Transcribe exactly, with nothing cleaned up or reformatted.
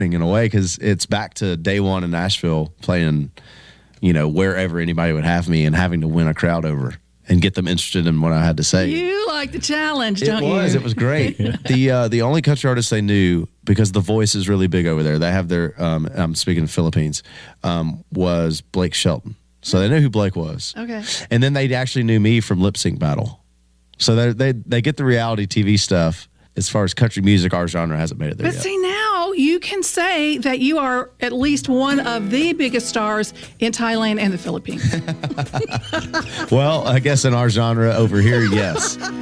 in a way because it's back to day one in Nashville playing, you know, wherever anybody would have me and having to win a crowd over and get them interested in what I had to say. You like the challenge, don't it you? It was. It was great. the uh, the only country artist they knew, because the voice is really big over there, they have their, um, I'm speaking of Philippines, um, was Blake Shelton. So they knew who Blake was. Okay. And then they actually knew me from Lip Sync Battle. So they they they get the reality T V stuff. As far as country music, our genre hasn't made it there but yet. see, now you can say that you are at least one of the biggest stars in Thailand and the Philippines. Well, I guess in our genre over here, yes.